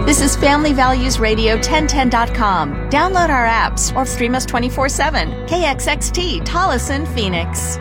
This is Family Values Radio 1010.com. Download our apps or stream us 24/7. KXXT, Tolleson, Phoenix.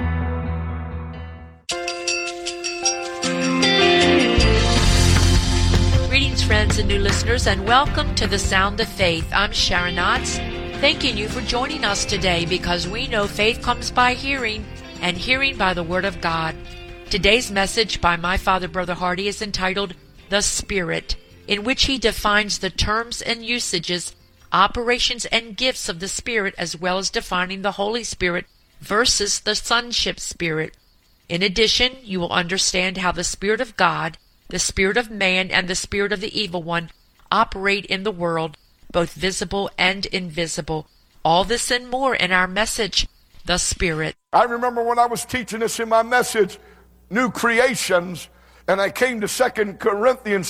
Greetings, friends and new listeners, and welcome to The Sound of Faith. I'm Sharon Knotts, thanking you for joining us today because we know faith comes by hearing, and hearing by the Word of God. Today's message by my father, Brother Hardy, is entitled The Spirit, in which he defines the terms and usages, operations and gifts of the Spirit, as well as defining the Holy Spirit versus the Sonship Spirit. In addition, you will understand how the Spirit of God, the Spirit of man, and the Spirit of the Evil One operate in the world, both visible and invisible. All this and more in our message, The Spirit. I remember when I was teaching this in my message, New Creations, and I came to 2 Corinthians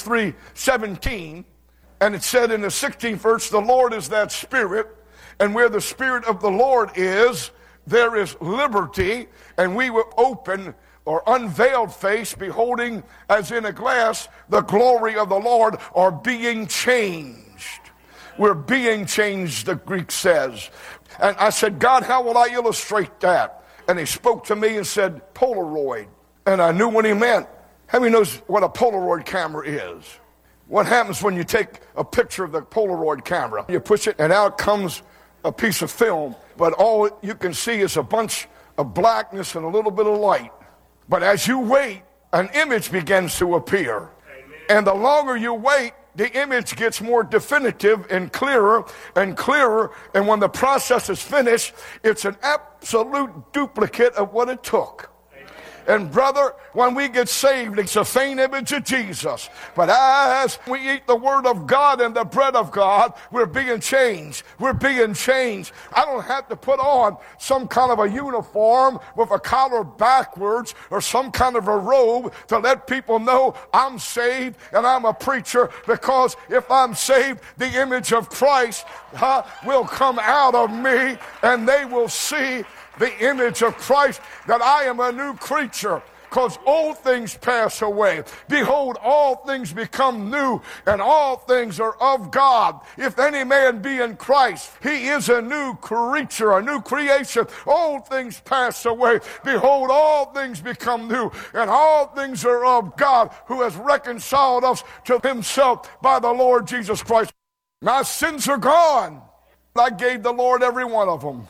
3:17, and it said in the 16th verse, the Lord is that Spirit, and where the Spirit of the Lord is, there is liberty. And we were open or unveiled face, beholding as in a glass the glory of the Lord, or being changed. We're being changed, the Greek says. And I said, God, how will I illustrate that? And he spoke to me and said, Polaroid. And I knew what he meant. How many knows what a Polaroid camera is? What happens when you take a picture of the Polaroid camera? You push it and out comes a piece of film, but all you can see is a bunch of blackness and a little bit of light. But as you wait, an image begins to appear. Amen. And the longer you wait, the image gets more definitive and clearer and clearer. And when the process is finished, it's an absolute duplicate of what it took. And brother, when we get saved, it's a faint image of Jesus. But as we eat the Word of God and the bread of God, we're being changed. We're being changed. I don't have to put on some kind of a uniform with a collar backwards or some kind of a robe to let people know I'm saved and I'm a preacher, because if I'm saved, the image of Christ will come out of me, and they will see the image of Christ, that I am a new creature, because old things pass away. Behold, all things become new, and all things are of God. If any man be in Christ, he is a new creature, a new creation. Old things pass away. Behold, all things become new, and all things are of God, who has reconciled us to himself by the Lord Jesus Christ. My sins are gone. I gave the Lord every one of them.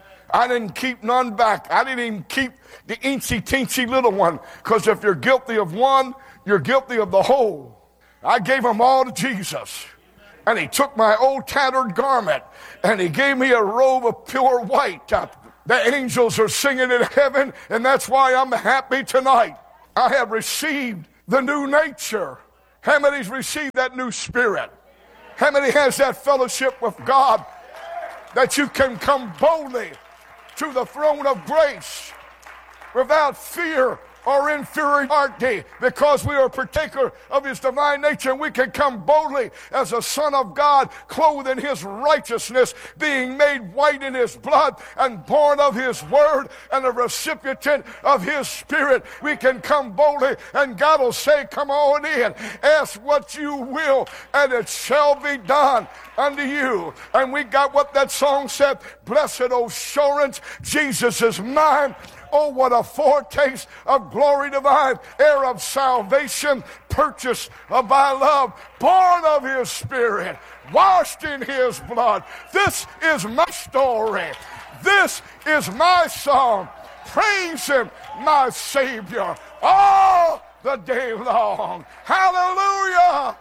I didn't keep none back. I didn't even keep the eensy-teensy little one, because if you're guilty of one, you're guilty of the whole. I gave them all to Jesus. And he took my old tattered garment, and he gave me a robe of pure white. The angels are singing in heaven, and that's why I'm happy tonight. I have received the new nature. How many's received that new spirit? How many has that fellowship with God, that you can come boldly to the throne of grace without fear or inferiority, because we are a partaker of his divine nature, and we can come boldly as a son of God, clothed in his righteousness, being made white in his blood, and born of his word, and a recipient of his spirit. We can come boldly, and God will say, come on in, ask what you will, and it shall be done unto you. And we got what that song said, blessed assurance, Jesus is mine. Oh, what a foretaste of glory divine, heir of salvation, purchased by love, born of his spirit, washed in his blood. This is my story. This is my song. Praise him, my Savior, all the day long. Hallelujah.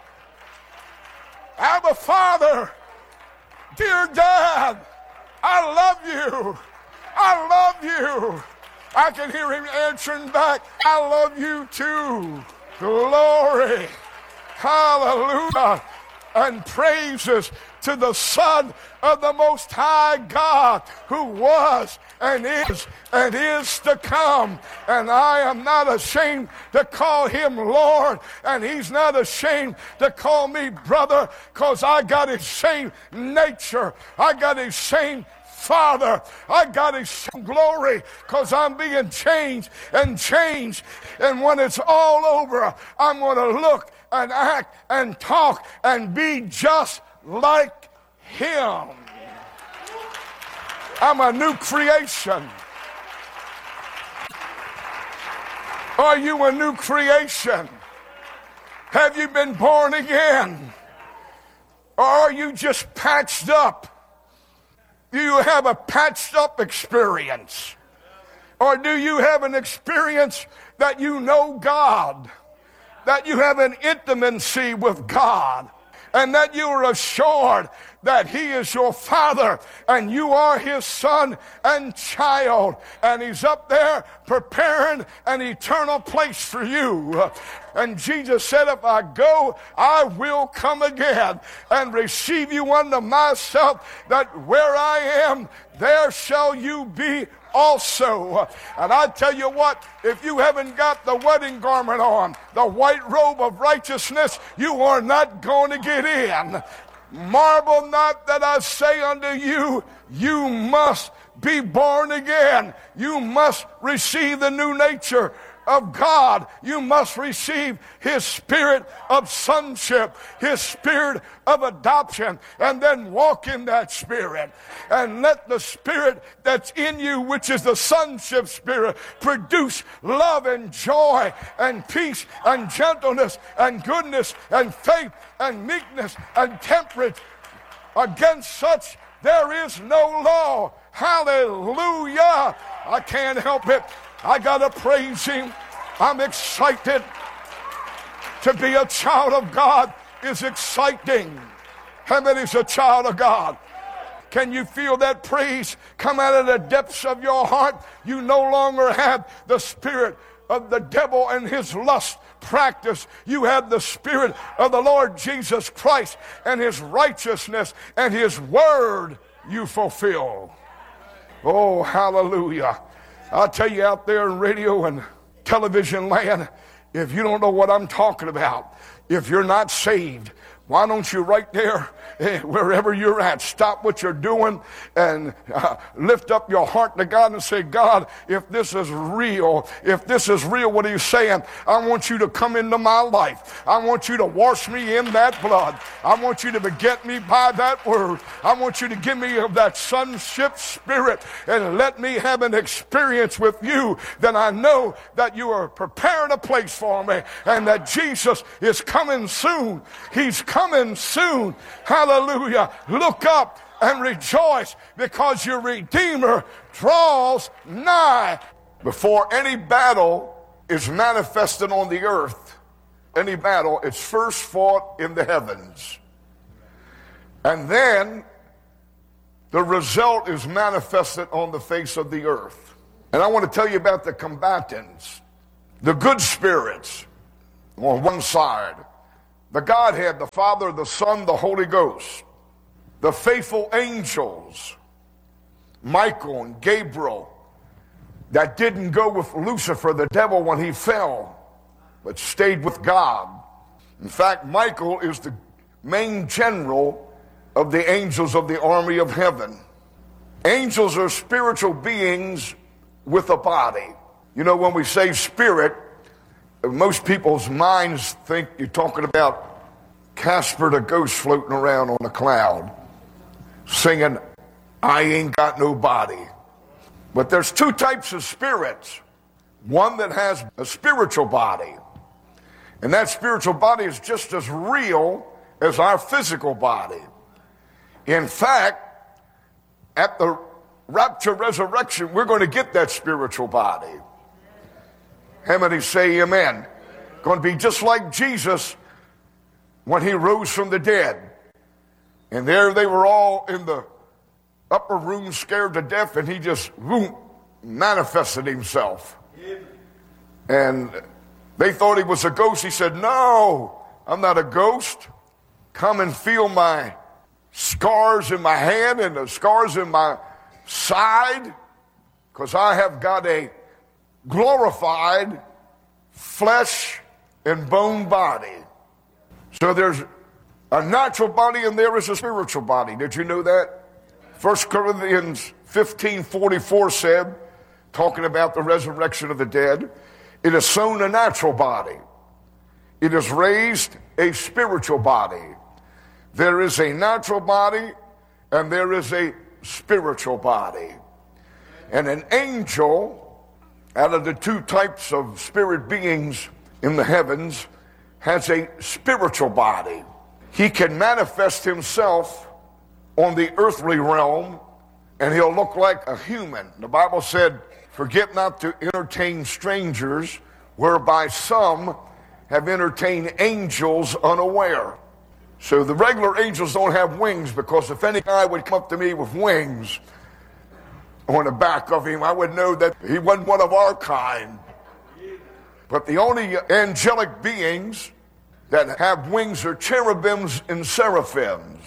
Abba Father, dear Dad, I love you. I love you. I can hear him answering back, I love you too. Glory. Hallelujah. And praises to the Son of the Most High God, who was and is to come. And I am not ashamed to call him Lord, and he's not ashamed to call me brother, because I got his same nature. I got his same Father. I got his glory, because I'm being changed. And when it's all over, I'm going to look and act and talk and be just like him. I'm a new creation. Are you a new creation? Have you been born again? Or are you just patched up? Do you have a patched up experience? Or do you have an experience that you know God? That you have an intimacy with God? And that you are assured that he is your father and you are his son and child, and he's up there preparing an eternal place for you. And Jesus said, if I go, I will come again and receive you unto myself, that where I am, there shall you be also. And I tell you what, if you haven't got the wedding garment on, the white robe of righteousness, you are not going to get in. Marvel not that I say unto you, you must be born again. You must receive the new nature of God. You must receive his spirit of sonship, his spirit of adoption, and then walk in that spirit. And let the spirit that's in you, which is the sonship spirit, produce love and joy and peace and gentleness and goodness and faith and meekness and temperance. Against such there is no law. Hallelujah. I can't help it. I gotta praise him. I'm excited. To be a child of God is exciting. How many's a child of God? Can you feel that praise come out of the depths of your heart? You no longer have the spirit of the devil and his lust practice. You have the spirit of the Lord Jesus Christ and his righteousness and his word you fulfill. Oh, hallelujah. I'll tell you, out there in radio and television land, if you don't know what I'm talking about, if you're not saved, why don't you right there, wherever you're at, stop what you're doing and lift up your heart to God and say, God, if this is real, what he's saying, I want you to come into my life. I want you to wash me in that blood. I want you to beget me by that word. I want you to give me of that sonship spirit and let me have an experience with you. Then I know that you are preparing a place for me and that Jesus is coming soon. He's coming soon. Hallelujah. Look up and rejoice because your Redeemer draws nigh. Before any battle is manifested on the earth, any battle, it's first fought in the heavens. And then the result is manifested on the face of the earth. And I want to tell you about the combatants, the good spirits on one side, the Godhead, the Father, the Son, the Holy Ghost, the faithful angels, Michael and Gabriel, that didn't go with Lucifer, the devil, when he fell, but stayed with God. In fact, Michael is the main general of the angels of the army of heaven. Angels are spiritual beings with a body. You know, when we say spirit, most people's minds think you're talking about Casper the ghost floating around on a cloud singing, I ain't got no body. But there's two types of spirits. One that has a spiritual body. And that spiritual body is just as real as our physical body. In fact, at the rapture resurrection, we're going to get that spiritual body. How many say amen? Going to be just like Jesus when he rose from the dead. And there they were all in the upper room scared to death, and he just manifested himself. And they thought he was a ghost. He said, no, I'm not a ghost. Come and feel my scars in my hand and the scars in my side, because I have got a glorified flesh and bone body. So there's a natural body and there is a spiritual body. Did you know that? 1 Corinthians 15:44 said, talking about the resurrection of the dead, it is sown a natural body. It has raised a spiritual body. There is a natural body and there is a spiritual body. And an angel, out of the two types of spirit beings in the heavens, has a spiritual body. He can manifest himself on the earthly realm, and he'll look like a human. The Bible said, forget not to entertain strangers, whereby some have entertained angels unaware. So the regular angels don't have wings, because if any guy would come up to me with wings on the back of him, I would know that he wasn't one of our kind. But the only angelic beings that have wings are cherubims and seraphims.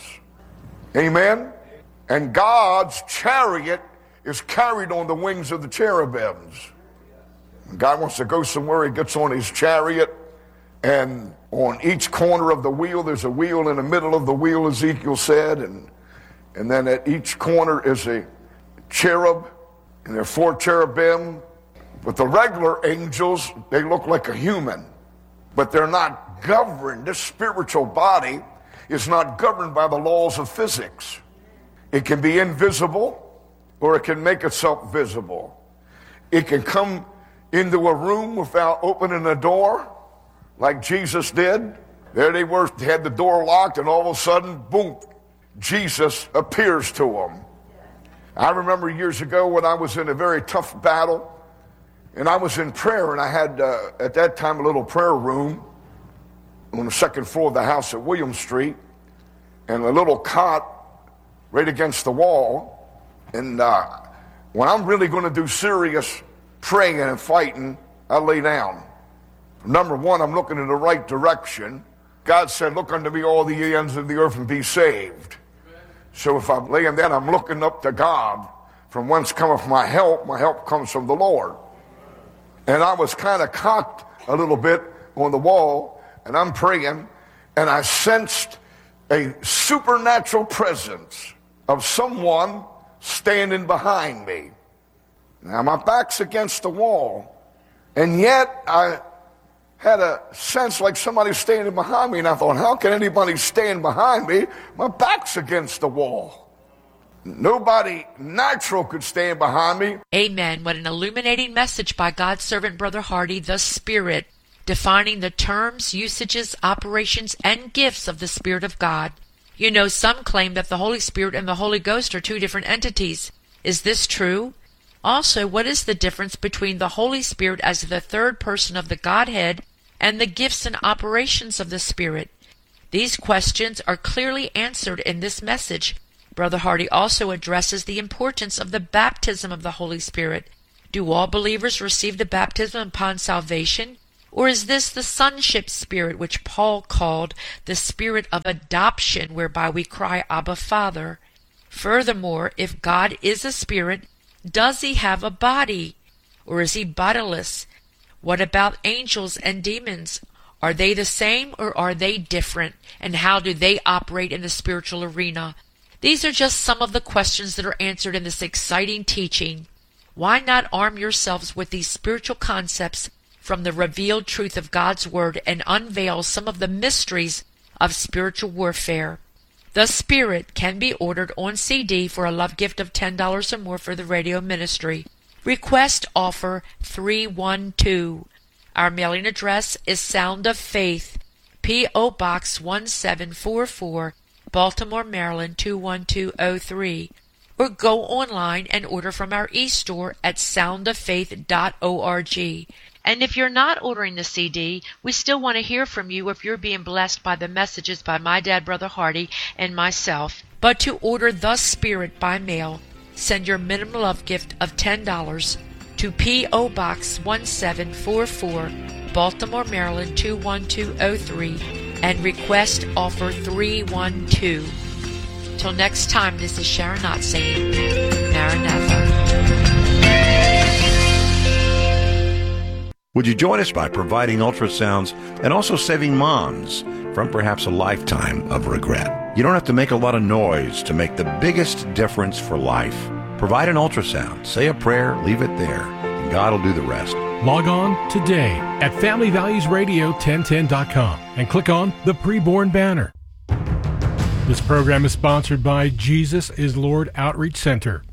Amen? And God's chariot is carried on the wings of the cherubims. When God wants to go somewhere, he gets on his chariot, and on each corner of the wheel, there's a wheel in the middle of the wheel, Ezekiel said, and then at each corner is a cherub, and there are 4 cherubim. But the regular angels, they look like a human, but they're not governed. This spiritual body is not governed by the laws of physics. It can be invisible, or it can make itself visible. It can come into a room without opening a door, like Jesus did. There they were, they had the door locked, and all of a sudden, boom, Jesus appears to them. I remember years ago when I was in a very tough battle, and I was in prayer, and I had, at that time, a little prayer room on the second floor of the house at William Street, and a little cot right against the wall. And when I'm really going to do serious praying and fighting, I lay down. Number one, I'm looking in the right direction. God said, look unto me all the ends of the earth and be saved. So if I'm laying down, I'm looking up to God. From whence cometh my help comes from the Lord. And I was kind of cocked a little bit on the wall, and I'm praying, and I sensed a supernatural presence of someone standing behind me. Now my back's against the wall, and yet I had a sense like somebody standing behind me, and I thought, how can anybody stand behind me? My back's against the wall. Nobody natural could stand behind me. Amen. What an illuminating message by God's servant, Brother Hardy, the Spirit, defining the terms, usages, operations, and gifts of the Spirit of God. You know, some claim that the Holy Spirit and the Holy Ghost are 2 different entities. Is this true? Also, what is the difference between the Holy Spirit as the 3rd person of the Godhead and the gifts and operations of the Spirit? These questions are clearly answered in this message. Brother Hardy also addresses the importance of the baptism of the Holy Spirit. Do all believers receive the baptism upon salvation? Or is this the sonship spirit which Paul called the spirit of adoption, whereby we cry, Abba, Father? Furthermore, if God is a spirit, does he have a body? Or is he bodiless? What about angels and demons? Are they the same or are they different? And how do they operate in the spiritual arena? These are just some of the questions that are answered in this exciting teaching. Why not arm yourselves with these spiritual concepts from the revealed truth of God's Word and unveil some of the mysteries of spiritual warfare? The Spirit can be ordered on CD for a love gift of $10 or more for the radio ministry. Request offer 312. Our mailing address is Sound of Faith, P.O. Box 1744, Baltimore, Maryland 21203, or go online and order from our e-store at soundoffaith.org. And if you're not ordering the CD, we still want to hear from you if you're being blessed by the messages by my dad, Brother Hardy, and myself. But to order The Spirit by mail, send your minimum love gift of $10 to P.O. Box 1744, Baltimore, Maryland 21203, and request offer 312. Till next time, this is Sharon Knott saying, Maranatha. Would you join us by providing ultrasounds and also saving moms from perhaps a lifetime of regret? You don't have to make a lot of noise to make the biggest difference for life. Provide an ultrasound, say a prayer, leave it there. God will do the rest. Log on today at FamilyValuesRadio1010.com and click on the Preborn banner. This program is sponsored by Jesus is Lord Outreach Center.